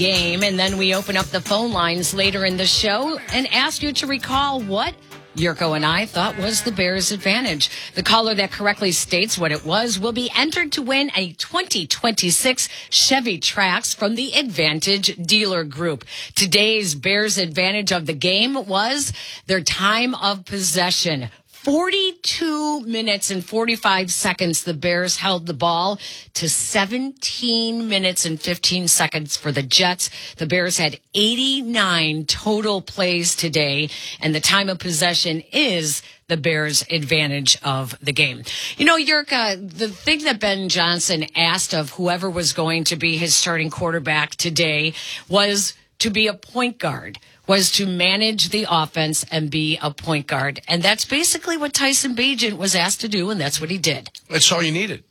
game, and then we open up the phone lines later in the show and ask you to recall what Yurko and I thought was the Bears' advantage. The caller that correctly states what it was will be entered to win a 2026 Chevy Trax from the Advantage Dealer Group. Today's Bears' advantage of the game was their time of possession. 42 minutes and 45 seconds, the Bears held the ball to 17 minutes and 15 seconds for the Jets. The Bears had 89 total plays today, and the time of possession is the Bears' advantage of the game. You know, Yurka, the thing that Ben Johnson asked of whoever was going to be his starting quarterback today was to be a point guard, was to manage the offense and be a point guard. And that's basically what Tyson Bagent was asked to do, and that's what he did. That's all you needed.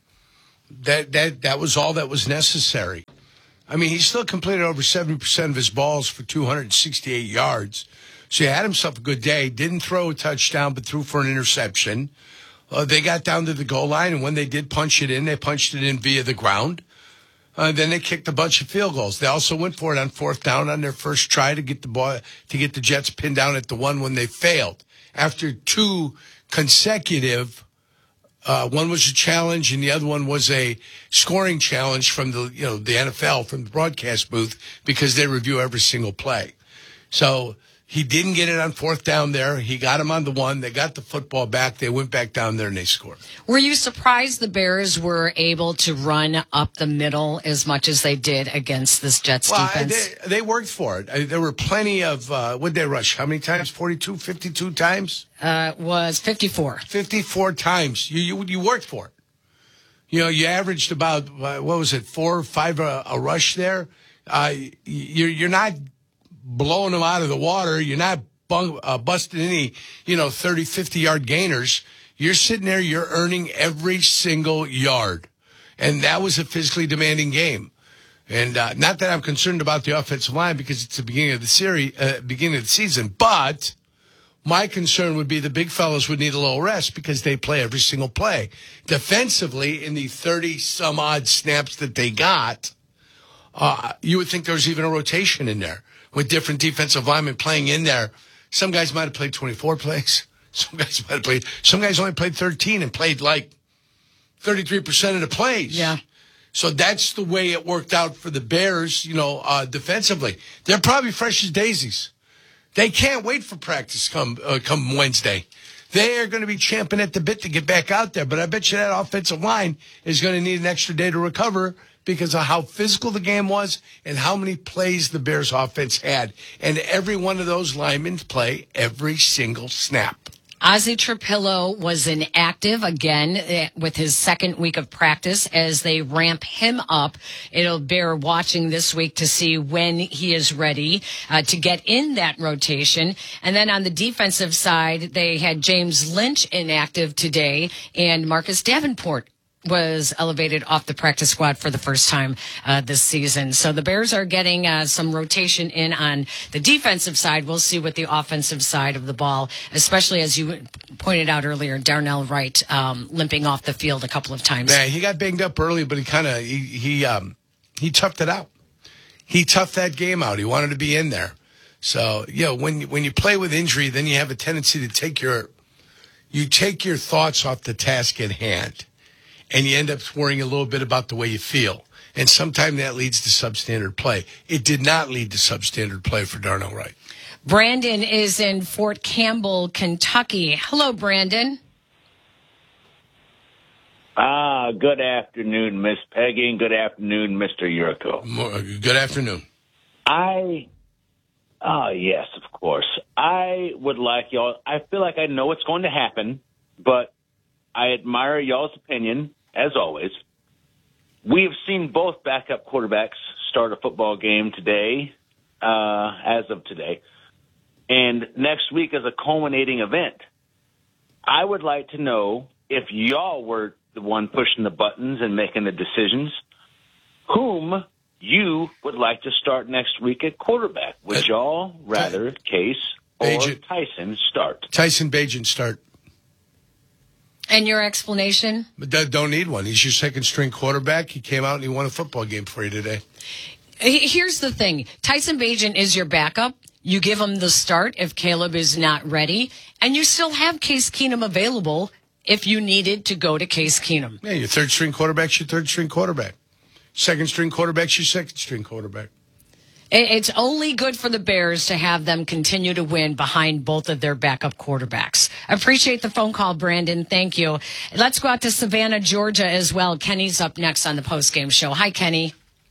That was all that was necessary. I mean, he still completed over 70% of his balls for 268 yards. So he had himself a good day. Didn't throw a touchdown, but threw for an interception. They got down to the goal line, and when they did punch it in, they punched it in via the ground. Then they kicked a bunch of field goals. They also went for it on fourth down on their first try to get the ball, to get the Jets pinned down at the one when they failed. After two consecutive, one was a challenge and the other one was a scoring challenge from the NFL, from the broadcast booth, because they review every single play. So he didn't get it on fourth down there. He got him on the one. They got the football back. They went back down there and they scored. Were you surprised the Bears were able to run up the middle as much as they did against this Jets defense? They worked for it. There were plenty of, what did they rush? How many times? 42, 52 times? Was 54. 54 times. You worked for it. You know, you averaged about, 4 or 5 a rush there. You're not blowing them out of the water. You're not busting any, 30, 50-yard gainers. You're sitting there, you're earning every single yard. And that was a physically demanding game. And not that I'm concerned about the offensive line because it's the beginning of the season, but my concern would be the big fellas would need a little rest because they play every single play. Defensively, in the 30-some-odd snaps that they got, you would think there was even a rotation in there, with different defensive linemen playing in there. Some guys might have played 24 plays. Some guys only played 13 and played like 33% of the plays. Yeah. So that's the way it worked out for the Bears, defensively. They're probably fresh as daisies. They can't wait for practice come Wednesday. They are going to be champing at the bit to get back out there. But I bet you that offensive line is going to need an extra day to recover because of how physical the game was and how many plays the Bears offense had. And every one of those linemen play every single snap. Ozzie Trapillo was inactive again with his second week of practice as they ramp him up. It'll bear watching this week to see when he is ready to get in that rotation. And then on the defensive side, they had James Lynch inactive today and Marcus Davenport was elevated off the practice squad for the first time this season. So the Bears are getting some rotation in on the defensive side. We'll see what the offensive side of the ball, especially as you pointed out earlier, Darnell Wright limping off the field a couple of times. Man, he got banged up early, but he toughed it out. He toughed that game out. He wanted to be in there. So, when you play with injury, then you have a tendency to take your thoughts off the task at hand. And you end up worrying a little bit about the way you feel. And sometimes that leads to substandard play. It did not lead to substandard play for Darnell Wright. Brandon is in Fort Campbell, Kentucky. Hello, Brandon. Good afternoon, Miss Peggy, and good afternoon, Mr. Yurko. Good afternoon. Yes, of course. I would like y'all, I feel like I know what's going to happen, but I admire y'all's opinion, as always. We have seen both backup quarterbacks start a football game today, as of today, and next week is a culminating event. I would like to know, if y'all were the one pushing the buttons and making the decisions, whom you would like to start next week at quarterback. Would y'all rather Case or Tyson start? Tyson Bagent start. And your explanation? But don't need one. He's your second-string quarterback. He came out and he won a football game for you today. Here's the thing. Tyson Bagent is your backup. You give him the start if Caleb is not ready, and you still have Case Keenum available if you needed to go to Case Keenum. Yeah, your third-string quarterback's your third-string quarterback. Second-string quarterback's your second-string quarterback. It's only good for the Bears to have them continue to win behind both of their backup quarterbacks. I appreciate the phone call, Brandon. Thank you. Let's go out to Savannah, Georgia as well. Kenny's up next on the postgame show. Hi, Kenny.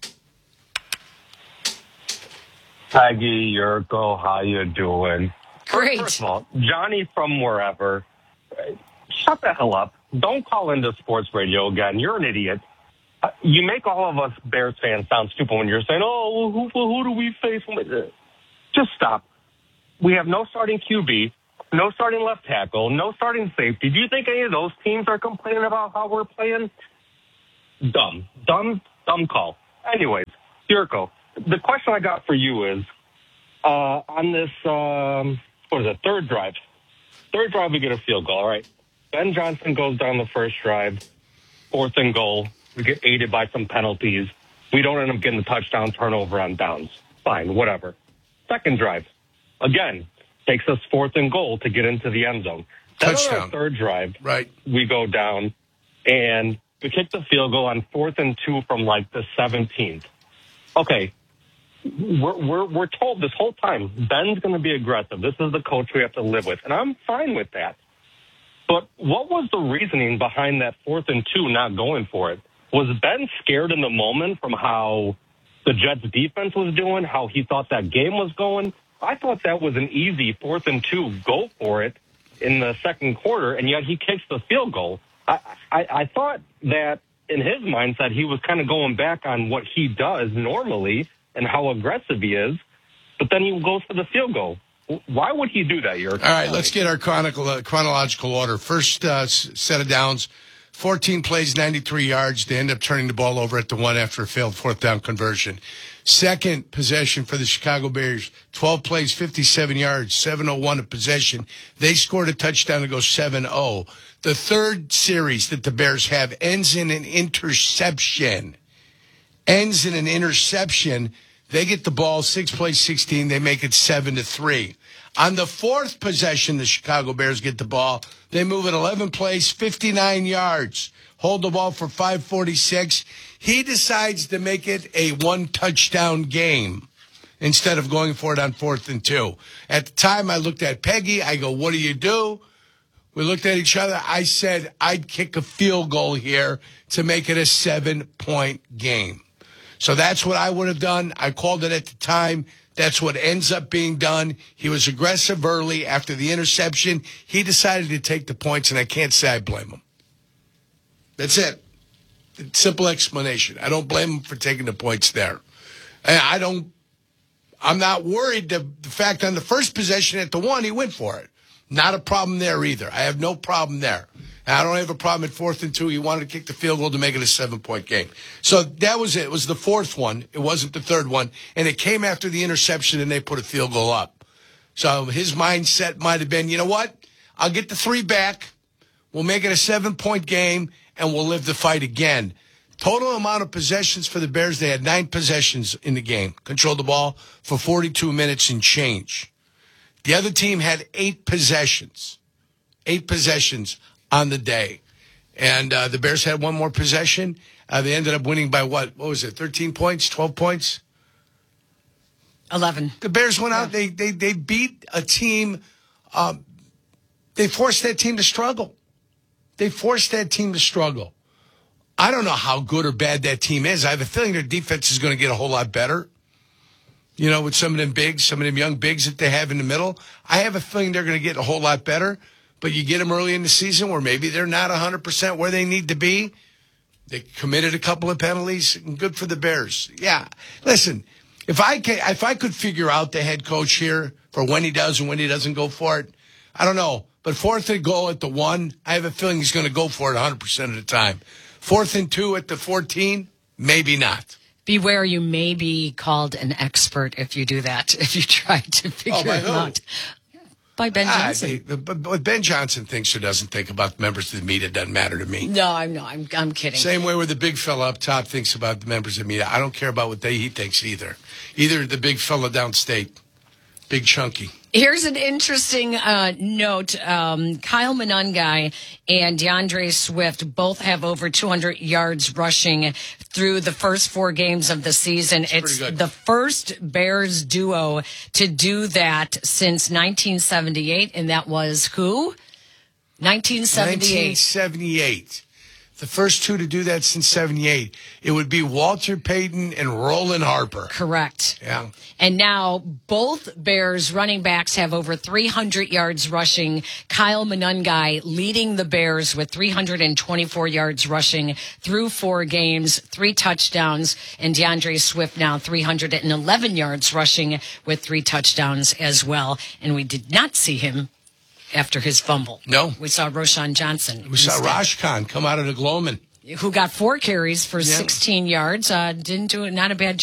Peggy, Yurko, how you doing? Great. First of all, Johnny from wherever, shut the hell up. Don't call into sports radio again. You're an idiot. You make all of us Bears fans sound stupid when you're saying, oh, who do we face? Just stop. We have no starting QB, no starting left tackle, no starting safety. Do you think any of those teams are complaining about how we're playing? Dumb call. Anyways, Yurko, the question I got for you is, on this, third drive. Third drive, we get a field goal, all right? Ben Johnson goes down the first drive, 4th and goal. We get aided by some penalties. We don't end up getting the touchdown turnover on downs. Fine, whatever. Second drive, again, takes us 4th and goal to get into the end zone. Then Touchdown. on our third drive, Right. we go down, and we kick the field goal on 4th and 2 from, like, the 17th. Okay, we're told this whole time, Ben's going to be aggressive. This is the coach we have to live with, and I'm fine with that. But what was the reasoning behind that 4th and 2 not going for it? Was Ben scared in the moment from how the Jets defense was doing, how he thought that game was going? I thought that was an easy 4th and 2, go for it in the second quarter, and yet he kicks the field goal. I thought that in his mindset, he was kind of going back on what he does normally and how aggressive he is, but then he goes for the field goal. Why would he do that? All right, let's get our chronological order. First set of downs, 14 plays, 93 yards. They end up turning the ball over at the 1 after a failed 4th down conversion. Second possession for the Chicago Bears, 12 plays, 57 yards, 7:01 of possession. They scored a touchdown to go 7-0. The third series that the Bears have ends in an interception. They get the ball, 6 plays, 16. They make it 7-3. On the fourth possession, the Chicago Bears get the ball. They move it 11 plays, 59 yards. Hold the ball for 5:46. He decides to make it a 1-touchdown game instead of going for it on 4th and 2. At the time, I looked at Peggy. I go, what do you do? We looked at each other. I said, I'd kick a field goal here to make it a 7-point game. So that's what I would have done. I called it at the time. That's what ends up being done. He was aggressive early after the interception. He decided to take the points, and I can't say I blame him. That's it. Simple explanation. I don't blame him for taking the points there. I'm not worried. The fact on the first possession at the 1, he went for it. Not a problem there either. I have no problem there. I don't have a problem at 4th and 2. He wanted to kick the field goal to make it a 7-point game. So that was it. It was the fourth one. It wasn't the third one. And it came after the interception, and they put a field goal up. So his mindset might have been, you know what? I'll get the 3 back. We'll make it a 7-point game, and we'll live the fight again. Total amount of possessions for the Bears, they had 9 possessions in the game. Controlled the ball for 42 minutes and change. The other team had 8 possessions. 8 possessions on the day. And the Bears had 1 more possession. They ended up winning by what? What was it, 13 points, 12 points? 11. The Bears went out. They beat a team. They forced that team to struggle. I don't know how good or bad that team is. I have a feeling their defense is going to get a whole lot better. You know, with some of them young bigs that they have in the middle. I have a feeling they're going to get a whole lot better. But you get them early in the season where maybe they're not 100% where they need to be. They committed a couple of penalties. And good for the Bears. Yeah. Listen, if I could figure out the head coach here for when he does and when he doesn't go for it, I don't know. But 4th and goal at the 1, I have a feeling he's going to go for it 100% of the time. 4th and 2 at the 14, maybe not. Beware, you may be called an expert if you do that, if you try to figure him out. by Ben Johnson. But what Ben Johnson thinks or doesn't think about members of the media doesn't matter to me. No, I'm kidding. Same way where the big fella up top thinks about the members of the media. I don't care about what he thinks either. Either the big fella downstate, big chunky. Here's an interesting note. Kyle Monangai and DeAndre Swift both have over 200 yards rushing through the first 4 games of the season. It's the first Bears duo to do that since 1978, and that was who? 1978. 1978. The first 2 to do that since 78. It would be Walter Payton and Roland Harper. Correct. Yeah. And now both Bears running backs have over 300 yards rushing. Kyle Monangai leading the Bears with 324 yards rushing through 4 games, 3 touchdowns. And DeAndre Swift now 311 yards rushing with 3 touchdowns as well. And we did not see him after his fumble. No. We saw Roshan Johnson. We saw Raj Khan come out of the Gloman. Who got 4 carries for 16 yards. Didn't do it. Not a bad job.